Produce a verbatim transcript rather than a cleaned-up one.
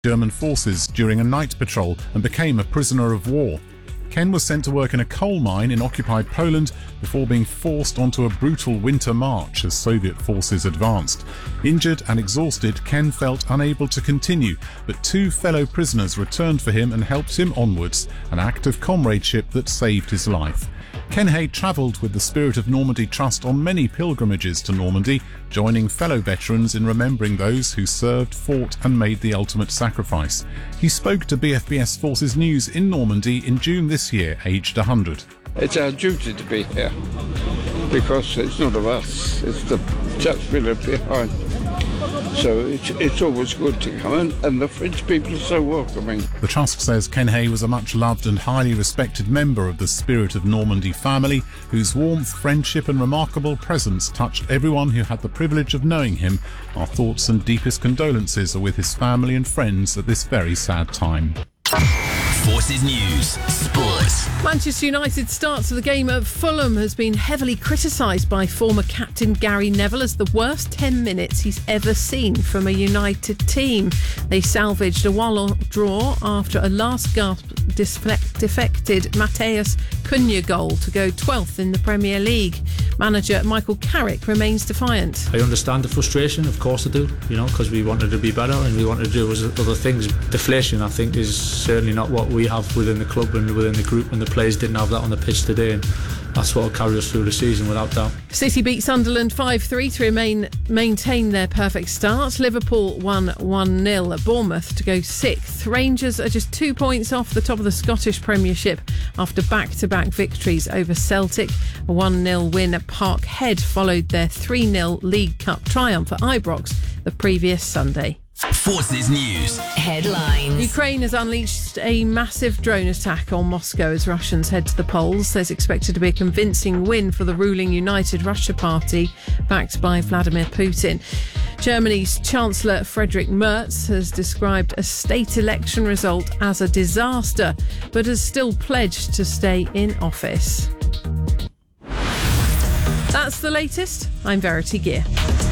German forces during a night patrol and became a prisoner of war. Ken was sent to work in a coal mine in occupied Poland before being forced onto a brutal winter march as Soviet forces advanced. Injured and exhausted, Ken felt unable to continue, but two fellow prisoners returned for him and helped him onwards, an act of comradeship that saved his life. Ken Hay travelled with the Spirit of Normandy Trust on many pilgrimages to Normandy, joining fellow veterans in remembering those who served, fought and made the ultimate sacrifice. He spoke to B F B S Forces News in Normandy in June this year, aged one hundred. It's our duty to be here, because it's not of us, it's the Dutch military behind. So it's, it's always good to come, and, and the French people are so welcoming. The Trust says Ken Hay was a much loved and highly respected member of the Spirit of Normandy family, whose warmth, friendship and remarkable presence touched everyone who had the privilege of knowing him. Our thoughts and deepest condolences are with his family and friends at this very sad time. Forces News Sports. Manchester United's start to the game at Fulham has been heavily criticised by former captain Gary Neville as the worst ten minutes he's ever seen from a United team. They salvaged a one-all draw after a last-gasp defected Mateus Cunha goal to go twelfth in the Premier League. Manager Michael Carrick remains defiant. I understand the frustration, of course I do, you know, because we wanted to be better and we wanted to do other things. Deflation, I think, is certainly not what we have within the club and within the group, and the players didn't have that on the pitch today, and that's what will carry us through the season without doubt. City beat Sunderland five three to remain, maintain their perfect start. Liverpool won one nil at Bournemouth to go sixth. Rangers are just two points off the top of the Scottish Premiership after back-to-back victories over Celtic. A one nil win at Parkhead followed their three nil League Cup triumph at Ibrox the previous Sunday. Forces News headlines. Ukraine has unleashed a massive drone attack on Moscow as Russians head to the polls. There's expected to be a convincing win for the ruling United Russia Party, backed by Vladimir Putin. Germany's Chancellor Friedrich Merz has described a state election result as a disaster, but has still pledged to stay in office. That's the latest. I'm Verity Gear.